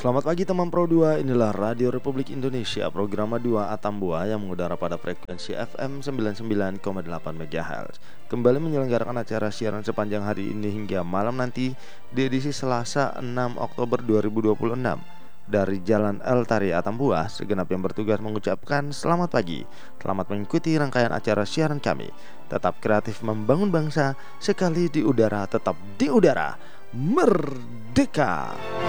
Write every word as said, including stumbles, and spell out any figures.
Selamat pagi teman Pro dua, inilah Radio Republik Indonesia, program dua Atambua yang mengudara pada frekuensi F M sembilan puluh sembilan koma delapan MHz. Kembali menyelenggarakan acara siaran sepanjang hari ini hingga malam nanti di edisi Selasa enam Oktober dua ribu dua puluh enam. Dari Jalan El Tari Atambua, segenap yang bertugas mengucapkan selamat pagi. Selamat mengikuti rangkaian acara siaran kami. Tetap kreatif membangun bangsa, sekali di udara tetap di udara. Merdeka!